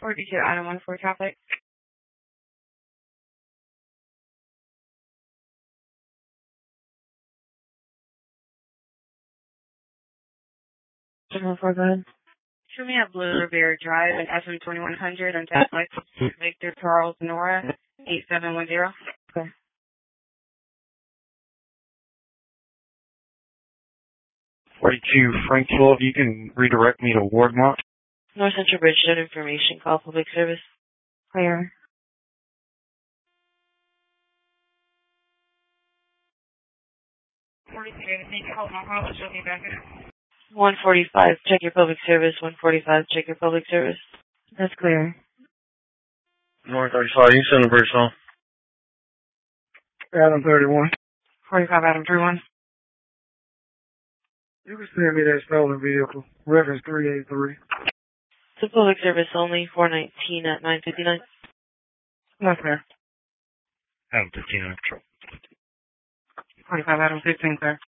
42 Adam 14 traffic. Go ahead. Show me at Blue Revere Drive and SM 2100 on Tesla Victor Charles Nora 8710. Okay. 42 Franksville, if you can redirect me to Wardmont. North Central Bridge, no information. Call public service. Clear. 42, need to hold my call, she'll be back in. 145, check your public service. 145, check your public service. That's clear. North 35, you send the bridge home. Adam 31. 45 Adam 31. You can send me that stolen vehicle. Reference 383. To public service only. 419 at 959. That's clear. Adam 15 on control. 45 Adam 15, sir.